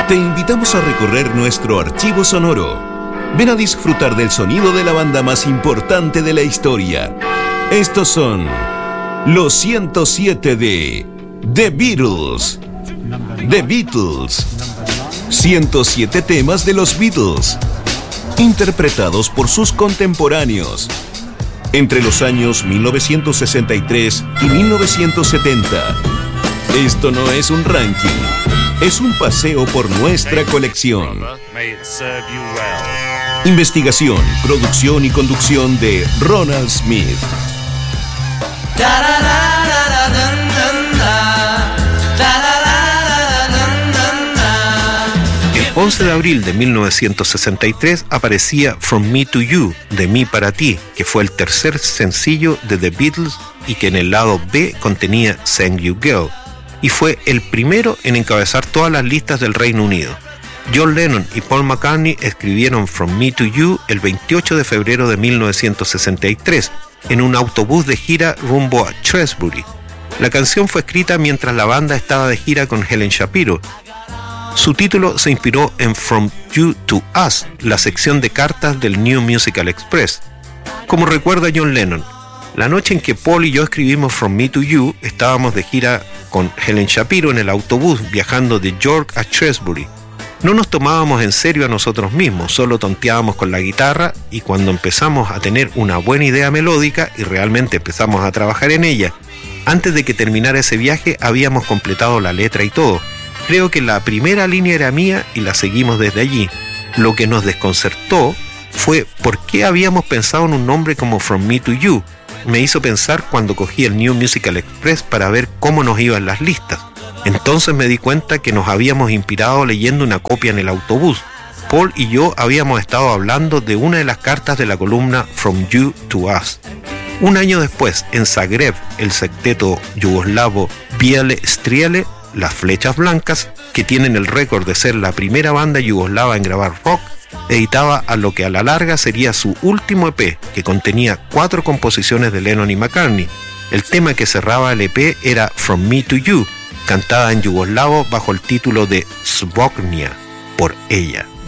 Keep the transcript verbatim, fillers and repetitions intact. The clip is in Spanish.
Te invitamos a recorrer nuestro archivo sonoro. Ven a disfrutar del sonido de la banda más importante de la historia. Estos son los ciento siete de The Beatles. The Beatles. ciento siete temas de los Beatles, interpretados por sus contemporáneos entre los años mil novecientos sesenta y tres y mil novecientos setenta. Esto no es un ranking, es un paseo por nuestra colección. Investigación, producción y conducción de Ronald Smith. El once de abril de mil novecientos sesenta y tres aparecía From Me to You, de mí para ti, que fue el tercer sencillo de The Beatles y que en el lado B contenía Thank You Girl, y fue el primero en encabezar todas las listas del Reino Unido. John Lennon y Paul McCartney escribieron From Me to You el veintiocho de febrero de mil novecientos sesenta y tres en un autobús de gira rumbo a Shrewsbury. La canción fue escrita mientras la banda estaba de gira con Helen Shapiro. Su título se inspiró en From You to Us, la sección de cartas del New Musical Express. Como recuerda John Lennon, la noche en que Paul y yo escribimos From Me to You, estábamos de gira con Helen Shapiro en el autobús viajando de York a Shrewsbury. No nos tomábamos en serio a nosotros mismos, solo tonteábamos con la guitarra, y cuando empezamos a tener una buena idea melódica y realmente empezamos a trabajar en ella, antes de que terminara ese viaje habíamos completado la letra y todo. Creo que la primera línea era mía y la seguimos desde allí. Lo que nos desconcertó fue por qué habíamos pensado en un nombre como From Me to You. Me hizo pensar cuando cogí el New Musical Express para ver cómo nos iban las listas. Entonces me di cuenta que nos habíamos inspirado leyendo una copia en el autobús. Paul y yo habíamos estado hablando de una de las cartas de la columna From You to Us. Un año después, en Zagreb, el secteto yugoslavo Bijele Strijele, Las Flechas Blancas, que tienen el récord de ser la primera banda yugoslava en grabar rock, editaba a lo que a la larga sería su último E P, que contenía cuatro composiciones de Lennon y McCartney. El tema que cerraba el E P era From Me to You, cantada en yugoslavo bajo el título de Zbog nje, por ella.